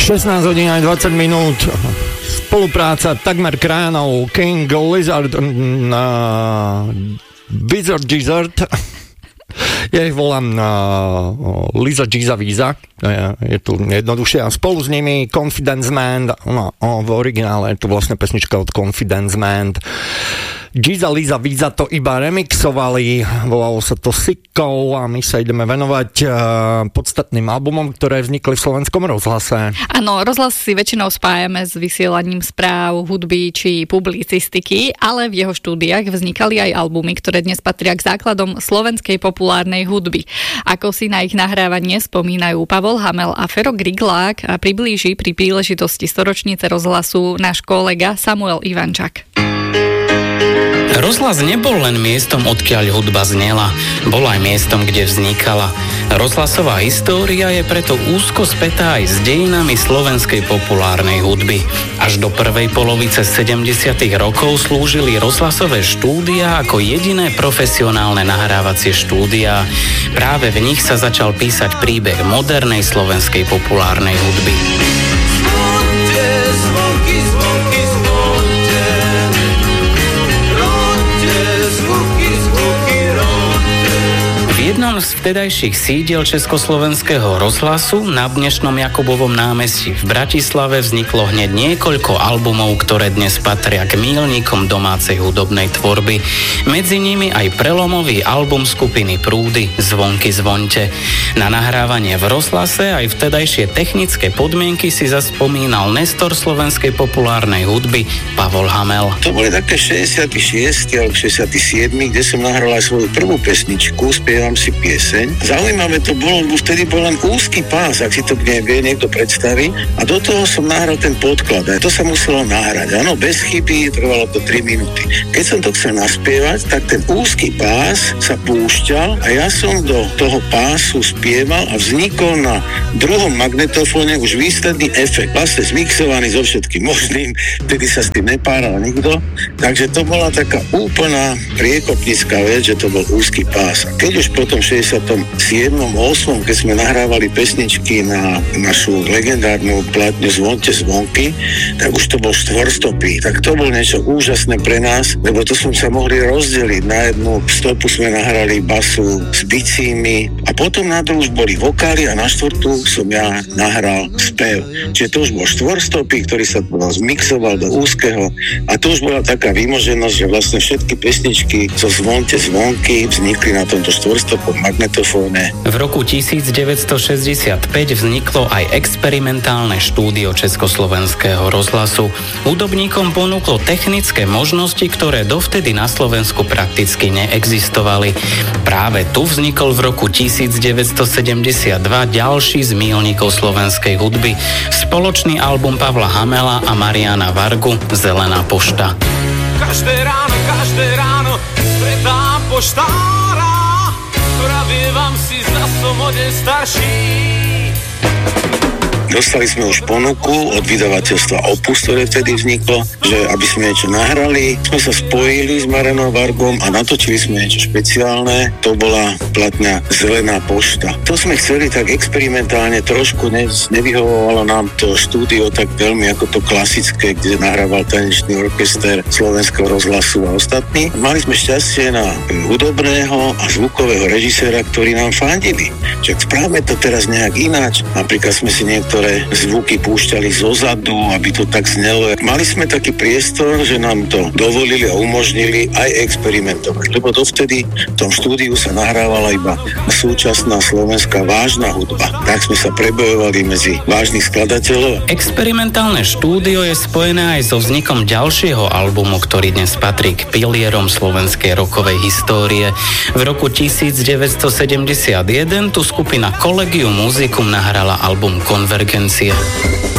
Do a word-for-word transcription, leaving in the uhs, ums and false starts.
šestnásť hodín aj dvadsať minút. Spolupráca takmer kránov King Lizard na Wizard Gizzard. Ja ich volám na Liza Giza Visa. Je tu jednoduchšie. A spolu s nimi Confidence Man. No, v originále je to vlastne pesnička od Confidence Man. Giza Liza Visa to iba remixovali, volalo sa to Sikou a my sa ideme venovať uh, podstatným albumom, ktoré vznikli v slovenskom rozhlase. Áno, rozhlas si väčšinou spájame s vysielaním správ, hudby či publicistiky, ale v jeho štúdiách vznikali aj albumy, ktoré dnes patria k základom slovenskej populárnej hudby. Ako si na ich nahrávanie spomínajú Pavol Hamel a Fero Griglák a priblíži pri príležitosti storočnice rozhlasu náš kolega Samuel Ivančak. Rozhlas nebol len miestom, odkiaľ hudba znela, bol aj miestom, kde vznikala. Rozhlasová história je preto úzko spätá aj s dejinami slovenskej populárnej hudby. Až do prvej polovice sedemdesiatych rokov slúžili rozhlasové štúdia ako jediné profesionálne nahrávacie štúdia. Práve v nich sa začal písať príbeh modernej slovenskej populárnej hudby. V jednom z vtedajších sídiel Československého rozhlasu na dnešnom Jakubovom námestí v Bratislave vzniklo hneď niekoľko albumov, ktoré dnes patria k míľnikom domácej hudobnej tvorby. Medzi nimi aj prelomový album skupiny Prúdy Zvonky zvonte. Na nahrávanie v rozhlase aj vtedajšie technické podmienky si zaspomínal nestor slovenskej populárnej hudby Pavol Hamel. To boli také šesťdesiaty šiesty alebo šesťdesiaty siedmy, kde som nahral aj svoju prvú pesničku, spievam si pieseň. Zaujímavé to bolo, lebo vtedy bol len úzky pás, ak si to vie niekto predstaví. A do toho som nahral ten podklad. A to sa muselo nahrať. Áno, bez chyby, trvalo to tri minúty. Keď som to chcel naspievať, tak ten úzky pás sa púšťal a ja som do toho pásu spieval a vznikol na druhom magnetofóne už výsledný efekt. Vlastne zmixovaný so všetkým možným, vtedy sa s tým nepáral nikto. Takže to bola taká úplná priekopnická vec, že to bol úzky pás. A keď už potom v šesťdesiatom siedmom ôsmom keď sme nahrávali pesničky na našu legendárnu platňu Zvonte zvonky, tak už to bol štvorstopý. Tak to bol niečo úžasné pre nás, lebo to sme sa mohli rozdeliť. Na jednu stopu sme nahrali basu s bicími a potom na druhú už boli vokály a na štvrtú som ja nahral spev. Čiže to už bol štvorstopý, ktorý sa zmixoval do úzkeho a to už bola taká výmoženosť, že vlastne všetky pesničky zo Zvonte zvonky vznikli na tomto štvorstopom magnetofóne. V roku devätnásťstošesťdesiatpäť vzniklo aj experimentálne štúdio Československého rozhlasu. Hudobníkom ponúklo technické možnosti, ktoré dovtedy na Slovensku prakticky neexistovali. Práve tu vznikol v roku devätnásťstosedemdesiatdva ďalší z míľnikov slovenskej hudby, spoločný album Pavla Hamela a Mariana Vargu Zelená pošta. Každé ráno, každé ráno stretám poštára, pravievam si, za som o deň starší. Dostali sme už ponuku od vydavateľstva Opus, ktoré vtedy vzniklo, že aby sme niečo nahrali. Sme sa spojili s Marianom Vargom a natočili sme niečo špeciálne. To bola platňa Zelená pošta. To sme chceli tak experimentálne trošku, ne, nevyhovovalo nám to štúdio tak veľmi ako to klasické, kde nahrával tanečný orchester Slovenského rozhlasu a ostatní. Mali sme šťastie na hudobného a zvukového režiséra, ktorí nám fandili. Čiže správame to teraz nejak ináč. Napríklad sme si niektoré zvuky púšťali zozadu, aby to tak znelo. Mali sme taký priestor, že nám to dovolili a umožnili aj experimentovať. Lebo dovtedy v tom štúdiu sa nahrávala iba súčasná slovenská vážna hudba. Tak sme sa prebojovali medzi vážnych skladateľov. Experimentálne štúdio je spojené aj so vznikom ďalšieho albumu, ktorý dnes patrí k pilierom slovenskej rockovej histórie. V roku devätnásťstosedemdesiatjeden tu skupina Collegium Musicum nahrala album Konvergencia.